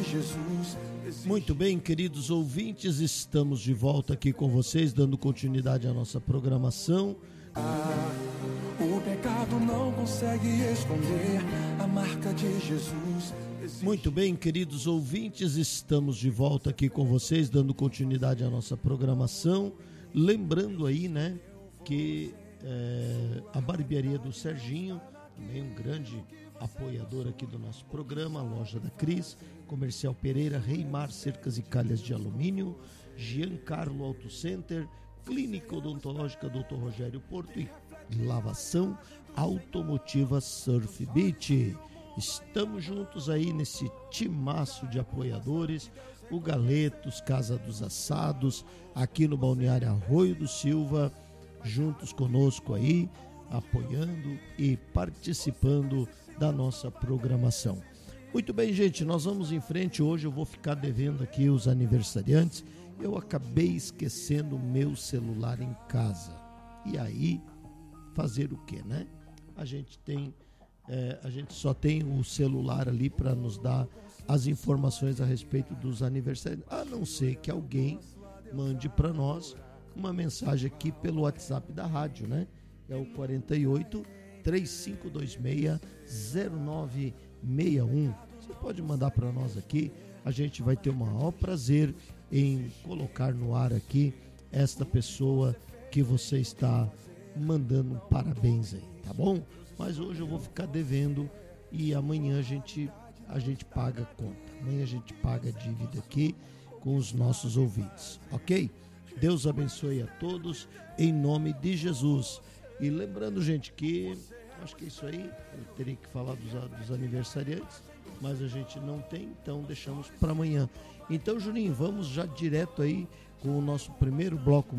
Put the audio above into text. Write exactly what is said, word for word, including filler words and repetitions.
Jesus. Muito bem, queridos ouvintes, estamos de volta aqui com vocês, dando continuidade à nossa programação. Ah, o pecado não consegue esconder a marca de Jesus. Muito bem, queridos ouvintes, estamos de volta aqui com vocês, dando continuidade à nossa programação. Lembrando aí, né, que é, a barbearia do Serginho, também um grande apoiador aqui do nosso programa, a Loja da Cris, Comercial Pereira, Reimar Cercas e Calhas de Alumínio, Giancarlo Auto Center, Clínica Odontológica doutor Rogério Porto e Lavação Automotiva Surf Beach. Estamos juntos aí nesse timaço de apoiadores, o Galetos, Casa dos Assados, aqui no Balneário Arroio do Silva, juntos conosco aí, apoiando e participando da nossa programação. Muito bem, gente, nós vamos em frente. Hoje eu vou ficar devendo aqui os aniversariantes. Eu acabei esquecendo o meu celular em casa. E aí, fazer o quê, né? A gente tem, é, a gente só tem o celular ali para nos dar as informações a respeito dos aniversários, a não ser que alguém mande para nós uma mensagem aqui pelo WhatsApp da rádio, né? É o quarenta e oito, três cinco dois seis, zero nove seis um. Você pode mandar para nós aqui, a gente vai ter o maior prazer em colocar no ar aqui esta pessoa que você está mandando um parabéns aí, tá bom? Mas hoje eu vou ficar devendo e amanhã a gente, a gente paga a conta. Amanhã a gente paga a dívida aqui com os nossos ouvintes, ok? Deus abençoe a todos em nome de Jesus. E lembrando, gente, que acho que é isso aí, eu teria que falar dos, dos aniversariantes, mas a gente não tem, então deixamos para amanhã. Então, Juninho, vamos já direto aí com o nosso primeiro bloco